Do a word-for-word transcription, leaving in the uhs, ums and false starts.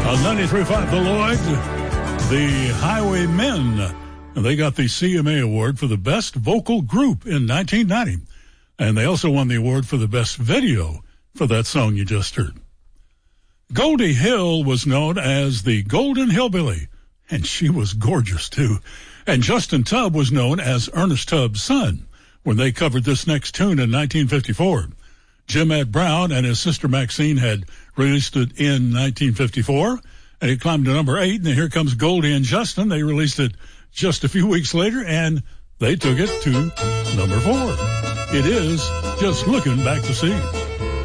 On ninety-three point five The Lloyd, the Highwaymen, they got the C M A Award for the Best Vocal Group in nineteen ninety. And they also won the award for the Best Video for that song you just heard. Goldie Hill was known as the Golden Hillbilly, and she was gorgeous too. And Justin Tubb was known as Ernest Tubb's son when they covered this next tune in nineteen fifty-four. Jim Ed Brown and his sister Maxine had released it in nineteen fifty-four, and it climbed to number eight, and here comes Goldie and Justin. They released it just a few weeks later, and they took it to number four. It is Just Looking Back to See.